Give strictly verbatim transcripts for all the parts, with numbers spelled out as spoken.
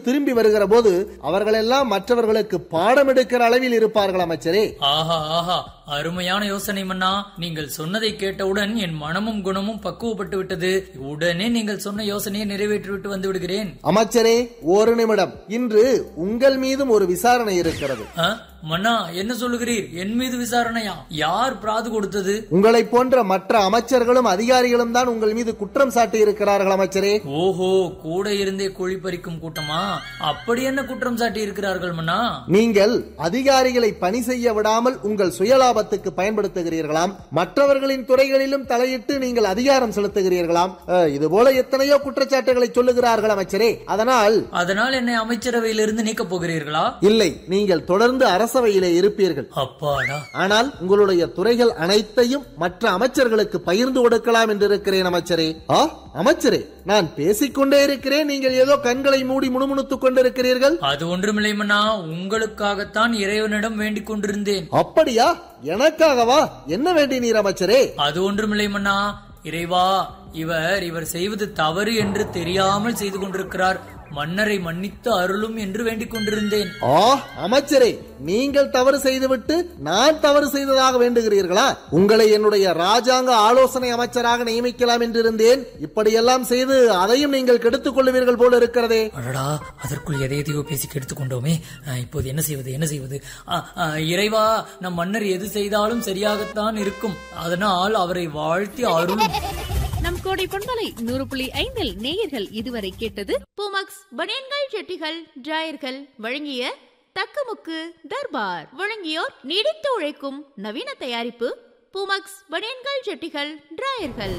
திரும்பி வருகிற போது அவர்களெல்லாம் மற்றவர்களுக்கு பாடம் எடுக்கிற அளவில் இருப்பார்கள் அமைச்சரே. ஆஹா ஆஹா, அருமையான யோசனை மன்னா. நீங்கள் சொன்னதை கேட்டவுடன் என் மனமும் குணமும் பக்குவப்பட்டு விட்டது. உடனே நீங்கள் சொன்ன யோசனையை நிறைவேற்றிவிட்டு வந்து விடுகிறேன். அமைச்சரே, ஒரு நிமிடம். இன்று உங்கள் மீதும் ஒரு விசாரணை இருக்கிறது. மன்னா, என்ன சொல்லுகிறீர்? என் மீது விசாரணையா? யார் பிராது கொடுத்தது? உங்களை போன்ற மற்ற அமைச்சர்களும் அதிகாரிகளும் தான் உங்கள் மீது குற்றம் சாட்டி இருக்கிறார்கள் அமைச்சரே. ஓஹோ, கூட இருந்தே கோழி பறிக்கும் கூட்டமா? அப்படி என்ன குற்றம் சாட்டி இருக்கிறார்கள் மன்னா? நீங்கள் அதிகாரிகளை பணி செய்ய விடாமல் உங்கள் சுயலாபத்துக்கு பயன்படுத்துகிறீர்களாம். மற்றவர்களின் துறைகளிலும் தலையிட்டு நீங்கள் அதிகாரம் செலுத்துகிறீர்களாம். இதுபோல எத்தனையோ குற்றச்சாட்டுகளை சொல்லுகிறார்கள் அமைச்சரே. அதனால் அதனால் என்னை அமைச்சரவையிலிருந்து நீக்கப் போகிறீர்களா? இல்லை, நீங்கள் தொடர்ந்து அரசவையிலே இருப்பீர்கள். அப்பாடா. ஆனால் உங்களுடைய துறைகள் அனைத்தையும் மற்ற அமைச்சர்களுக்கு பகிர்ந்து கொடுக்கலாம் என்று இருக்கிறேன் அமைச்சரே. ஆ அமைச்சரே, நான் பேசிக்கொண்டே இருக்கிறேன், நீங்கள் ஏதோ கண்களை மூடி முணுமுணுத்துக் கொண்டிருக்கிறீர்கள். அது ஒன்றுமில்லை மன்னா, உங்களுக்காகத்தான் இறைவனிடம் வேண்டிக் கொண்டிருந்தேன். அப்படியா? எனக்காகவா? என்ன வேண்டினீர் அமைச்சரே? அது ஒன்றுமில்லை மன்னா. இறைவா, இவர் இவர் செய்வது தவறு என்று தெரியாமல் செய்து கொண்டிருக்கிறார். மன்னரை மன்னித்து அருளும் என்று வேண்டிக் கொண்டிருந்தேன். ஆ அமைச்சரே, நீங்கள் தவறு செய்துவிட்டு நான் தவறு செய்ததாக வேண்டுகிறீர்களா? உங்களை என்னுடைய ராஜாங்க ஆலோசனை அமைச்சராக நியமிக்கலாம் என்றிருந்தேன். இப்படியெல்லாம் செய்து அதையும் நீங்கள் கெடுத்துக் கொள்ளுவீர்கள் போல இருக்கிறதே. அடடா, அதற்குள் எதையோ பேசி கெடுத்துக் கொண்டோமே. இப்போது என்ன செய்வது என்ன செய்வது இறைவா, நம் மன்னர் எது செய்தாலும் சரியாகத்தான் இருக்கும். அதனால் அவரை வாழ்த்தி அருளும். நம் கோடை பண்பலை நூறு புள்ளி ஐந்தில் நேயர்கள் இதுவரை கேட்டது பூமக்ஸ் பனியன்கள், ஜெட்டிகள், டிராயர்கள் வழங்கிய தக்கமுக்கு தர்பார். வழங்கியோர் நீடித்து உழைக்கும் நவீன தயாரிப்பு பூமக்ஸ் பனியன்கள், ஜெட்டிகள், டிராயர்கள்.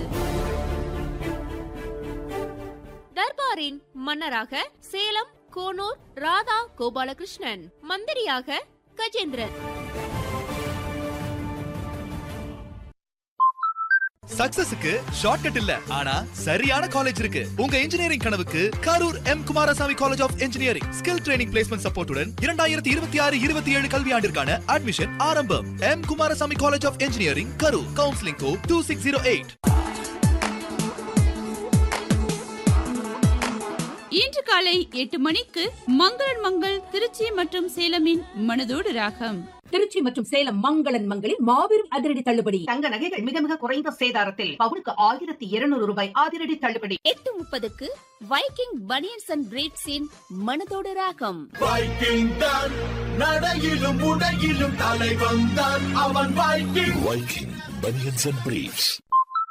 தர்பாரின் மன்னராக சேலம் கோனூர் ராதா கோபாலகிருஷ்ணன், மந்திரியாக கஜேந்திரன். சக்சஸுக்கு ஷார்ட்கட் இல்ல, ஆனா சரியான காலேஜ் இருக்கு. உங்க இன்ஜினியரிங் கனவுக்கு Karur M Kumaraswamy college of engineering skill training placement சப்போர்ட்டுடன் இரண்டாயிரத்தி இருபத்தி ஆறு இருபத்தி ஏழு கல்வியாண்டிற்கான அட்மிஷன் ஆரம்பம். M Kumaraswamy college of engineering Karur. Counselling code two six zero eight. இன்று காலை எட்டு மணிக்கு மங்களன் மங்கள் திருச்சி மற்றும் சேலமின் மனதோடு ராகம். திருச்சி மற்றும் சேலம் மங்களன் மங்களில் மாபெரும் அதிரடி தள்ளுபடி. தங்க நகைகள் மிக மிக குறைந்த சேதாரத்தில் பவுனுக்கு ஆயிரத்தி இருநூறு ரூபாய் அதிரடி தள்ளுபடி. எட்டு முப்பதுக்கு வைக்கிங் பனியன்ஸ் அண்ட் பிரீட்ஸின் மனதோடு ராகம். வைக்கிங் தான் நடையிலும் உடையிலும் தலைவன் தான் அவன். Viking Viking banians and breeds.